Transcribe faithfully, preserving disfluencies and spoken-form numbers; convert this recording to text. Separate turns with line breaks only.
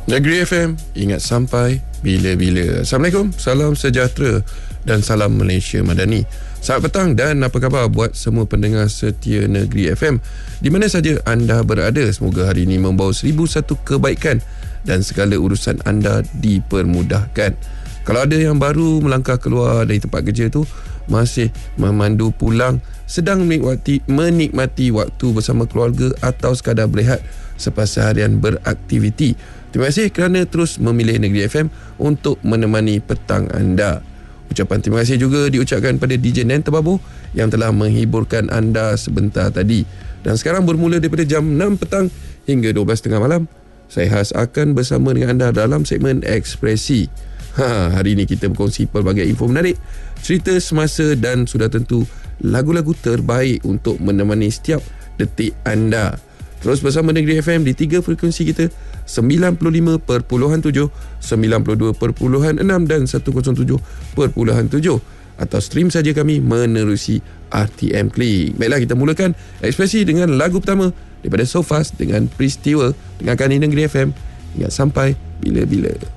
Negeri F M, ingat sampai bila-bila. Assalamualaikum, salam sejahtera dan salam Malaysia Madani. Selamat petang dan apa khabar buat semua pendengar setia Negeri F M di mana saja anda berada. Semoga hari ini membawa seribu satu kebaikan dan segala urusan anda dipermudahkan. Kalau ada yang baru melangkah keluar dari tempat kerja tu, masih memandu pulang, sedang menikmati, menikmati waktu bersama keluarga atau sekadar berehat selepas seharian beraktiviti, terima kasih kerana terus memilih Negeri F M untuk menemani petang anda. Ucapan terima kasih juga diucapkan pada D J Nenta Babu yang telah menghiburkan anda sebentar tadi. Dan sekarang bermula daripada jam enam petang hingga dua belas tiga puluh malam, saya Has akan bersama dengan anda dalam segmen Ekspresi. Ha, hari ini kita berkongsi pelbagai info menarik, cerita semasa dan sudah tentu lagu-lagu terbaik untuk menemani setiap detik anda. Terus bersama Negeri F M di tiga frekuensi kita, sembilan puluh lima perpuluhan tujuh, sembilan puluh dua perpuluhan enam dan seratus tujuh perpuluhan tujuh. Atau stream saja kami menerusi R T M Klik. Baiklah, kita mulakan Ekspresi dengan lagu pertama daripada So Fast dengan Peristiwa. Dengarkan di Negeri F M. Ingat sampai bila-bila.